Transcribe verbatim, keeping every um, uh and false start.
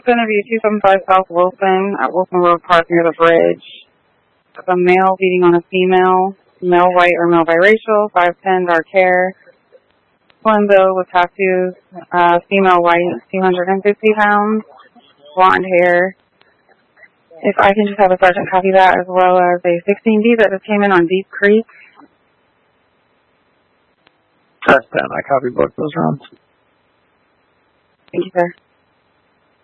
It's going to be two seven five South Wilson at Wilson Road Park near the bridge. It's a male beating on a female, male white or male biracial, five ten, dark hair, slim build with tattoos, uh, female white, two hundred fifty pounds, blonde hair. If I can just have a sergeant copy that, as well as a sixteen D that just came in on Deep Creek. That's ten. I copy both those rounds. Thank you, sir.